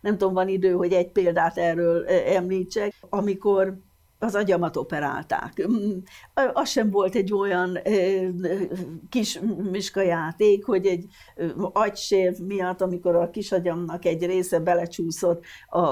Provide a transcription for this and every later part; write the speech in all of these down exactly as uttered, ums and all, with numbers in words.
Nem tudom, van idő, hogy egy példát erről említsek, amikor az agyamat operálták. Az sem volt egy olyan kis miskajáték, hogy egy agysér miatt, amikor a kisagyamnak egy része belecsúszott a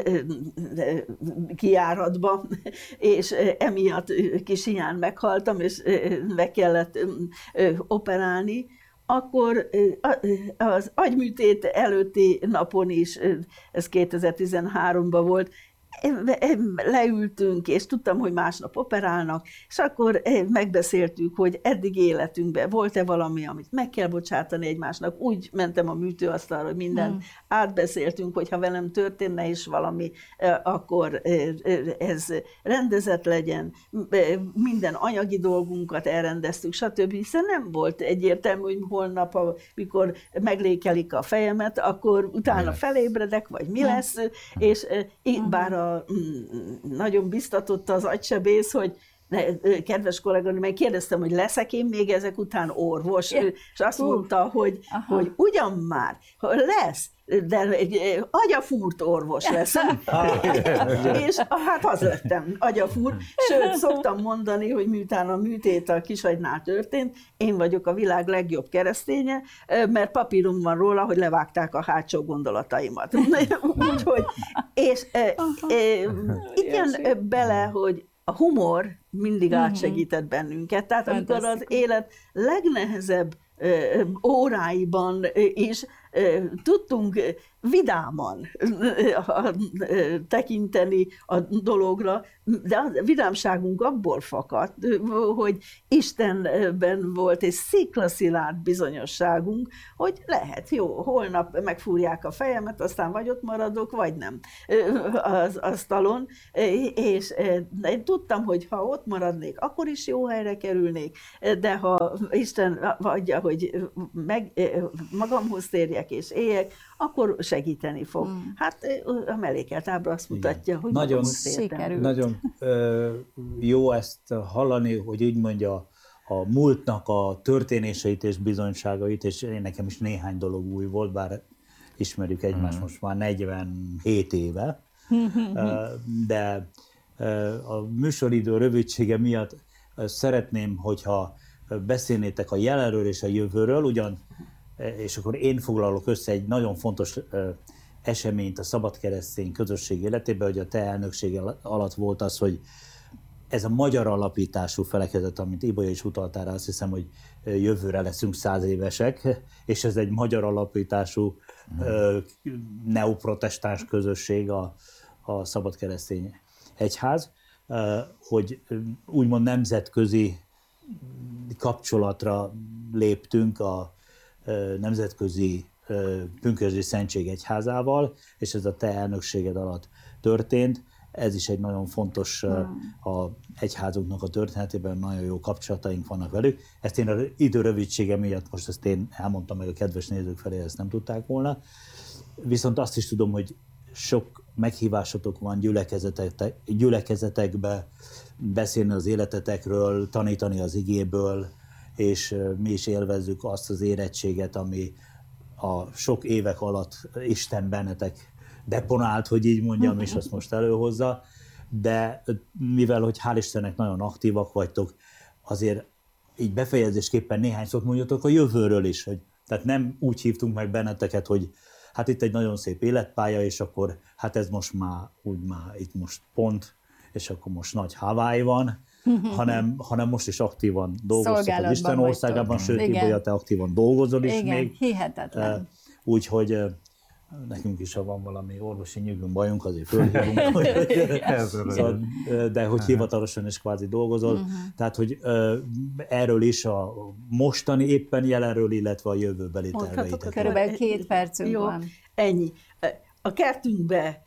kijáratba, és emiatt kis hiány meghaltam, és meg kellett operálni, akkor az agyműtét előtti napon is, ez kétezer-tizenháromban volt, leültünk, és tudtam, hogy másnap operálnak, és akkor megbeszéltük, hogy eddig életünkben volt-e valami, amit meg kell bocsátani egymásnak. Úgy mentem a műtőasztalra, hogy mindent hmm. átbeszéltünk, hogyha velem történne is valami, akkor ez rendezett legyen. Minden anyagi dolgunkat elrendeztük, stb. Hiszen nem volt egyértelmű, hogy holnap, amikor meglékelik a fejemet, akkor utána felébredek, vagy mi lesz, hmm. és bár a nagyon biztatott az agysebész, hogy ne, kedves kolléganő, meg kérdeztem, hogy leszek én még ezek után orvos, ja. és azt mondta, hogy, hogy ugyan már, lesz, de egy agyafúrt orvos lesz. És hát az lettem, agyafúrt. Sőt, szoktam mondani, hogy miután a műtét a kisagynál történt, én vagyok a világ legjobb kereszténye, mert papírom van róla, hogy levágták a hátsó gondolataimat. Úgyhogy, és e, e, itt jön bele, hogy a humor mindig átsegített bennünket. Tehát amikor az élet legnehezebb óráiban is tudtunk vidáman tekinteni a dologra, de a vidámságunk abból fakadt, hogy Istenben volt egy sziklaszilárd bizonyosságunk, hogy lehet, jó, holnap megfúrják a fejemet, aztán vagy ott maradok, vagy nem az asztalon, és én tudtam, hogy ha ott maradnék, akkor is jó helyre kerülnék, de ha Isten adja, hogy meg, magamhoz térjek és éljek, akkor segíteni fog. Mm. Hát a mellékelt ábra azt mutatja, igen, hogy nagyon sikerült. Nagyon ö, jó ezt hallani, hogy úgy mondja a múltnak a történéseit és bizonyságait, és én nekem is néhány dolog új volt, bár ismerjük egymást mm. most már negyvenhét éve, de a műsoridő rövidsége miatt szeretném, hogyha beszélnétek a jelenről és a jövőről, ugyan és akkor én foglalok össze egy nagyon fontos ö, eseményt a szabadkeresztény közösség életében, hogy a te elnökség alatt volt az, hogy ez a magyar alapítású felekezet, amit Ibolya is utaltál rá, azt hiszem, hogy jövőre leszünk száz évesek, és ez egy magyar alapítású ö, neoprotestáns közösség, a, a szabadkeresztény egyház, ö, hogy úgymond nemzetközi kapcsolatra léptünk a Nemzetközi Pünkösdi Szentség Egyházával, és ez a te elnökséged alatt történt. Ez is egy nagyon fontos hmm. a egyházunknak a történetében, nagyon jó kapcsolataink vannak velük. Ezt én az idő rövidsége miatt most ezt én elmondtam meg a kedves nézők felé, ezt nem tudták volna. Viszont azt is tudom, hogy sok meghívásotok van gyülekezetek, gyülekezetekbe beszélni az életetekről, tanítani az igéből, és mi is élvezzük azt az érettséget, ami a sok évek alatt Isten bennetek deponált, hogy így mondjam, és azt most előhozza, de mivel, hogy hál' Istennek nagyon aktívak vagytok, azért így befejezésképpen néhány szót mondjatok a jövőről is, hogy tehát nem úgy hívtunk meg benneteket, hogy hát itt egy nagyon szép életpálya, és akkor hát ez most már úgy már itt most pont, és akkor most nagy Hawaii van, hanem, hanem most is aktívan dolgoztok az Isten országában, sőt, Ibolya, te aktívan dolgozol is. Igen, még. Hihetetlen. Úgyhogy nekünk is, ha van valami orvosi nyűgünk, bajunk, azért fölhívunk, szóval, de hogy hivatalosan is kvázi dolgozol. Uh-huh. Tehát, hogy erről is a mostani éppen jelenről, illetve a jövőbeli terveitek. Körülbelül két percünk Jó, van. Ennyi. A kertünkbe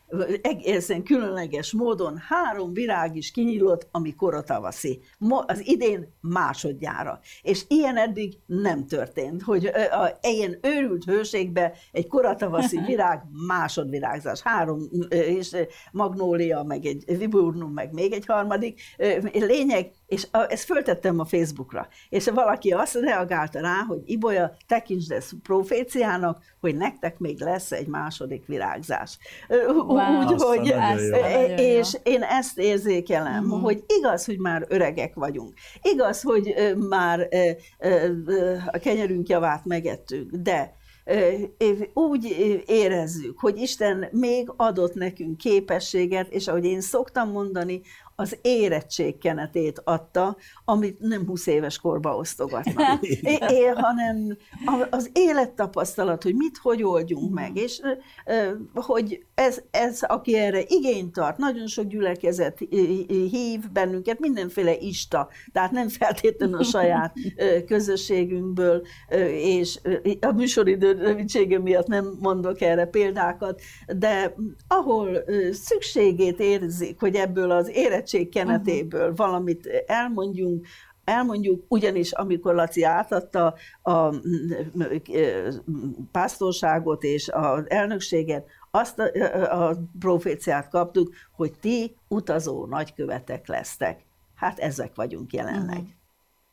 egészen különleges módon három virág is kinyílott, ami korotavaszi. Az idén másodjára. És ilyen eddig nem történt, hogy a, ilyen őrült hőségben egy korotavaszi virág másodvirágzás. Három, és magnólia, meg egy viburnum, meg még egy harmadik. Lényeg, és ezt föltettem a Facebookra. És valaki azt reagálta rá, hogy Ibolya, tekintsd ezt proféciának, hogy nektek még lesz egy második virágzás. Wow. Úgy, hogy, Aztán és én ezt érzékelem, uh-huh. hogy igaz, hogy már öregek vagyunk. Igaz, hogy már a kenyerünk javát megettük, de úgy érezzük, hogy Isten még adott nekünk képességet, és ahogy én szoktam mondani, az érettség kenetét adta, amit nem húsz éves korba osztogatnak, é, é, hanem az élettapasztalat, hogy mit, hogy oldjunk meg, és hogy ez, ez, aki erre igényt tart, nagyon sok gyülekezet hív bennünket, mindenféle ista, tehát nem feltétlenül a saját közösségünkből, és a műsoridő rövidsége miatt nem mondok erre példákat, de ahol szükségét érzik, hogy ebből az érettség kenetéből uh-huh. valamit elmondjunk, elmondjuk, ugyanis amikor Laci átadta a pásztorságot és az elnökséget, azt a, a proféciát kaptuk, hogy ti utazó nagykövetek lesztek. Hát ezek vagyunk jelenleg. Uh-huh.